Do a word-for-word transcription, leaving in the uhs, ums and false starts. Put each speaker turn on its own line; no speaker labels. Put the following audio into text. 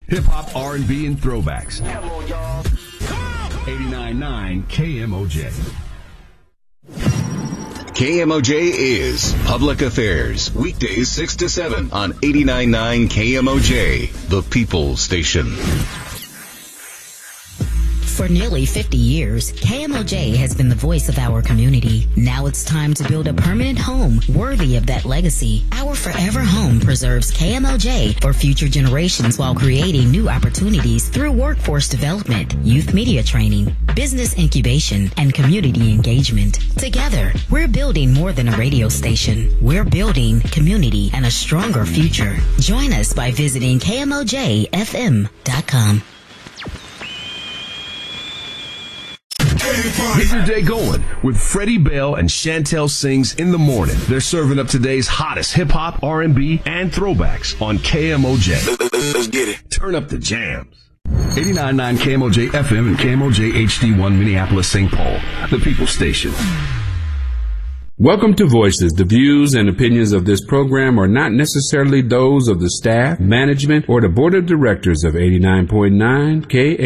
Hip-hop, R and B, and throwbacks. Come on, y'all. eighty-nine point nine K M O J.
K M O J is Public Affairs, weekdays six to seven on eighty-nine point nine K M O J, the People's Station.
For nearly fifty years, K M O J has been the voice of our community. Now it's time to build a permanent home worthy of that legacy. Our Forever Home preserves K M O J for future generations while creating new opportunities through workforce development, youth media training, business incubation, and community engagement. Together, we're building more than a radio station. We're building community and a stronger future. Join us by visiting K M O J F M dot com.
Get your day going with Freddie Bell and Chantel Sings in the morning. They're serving up today's hottest hip-hop, R and B, and throwbacks on K M O J.
Let's get it.
Turn up the jams. eighty-nine point nine K M O J F M and K M O J H D one Minneapolis, Saint Paul, the People's Station.
Welcome to Voices. The views and opinions of this program are not necessarily those of the staff, management, or the board of directors of eighty-nine point nine K M O J.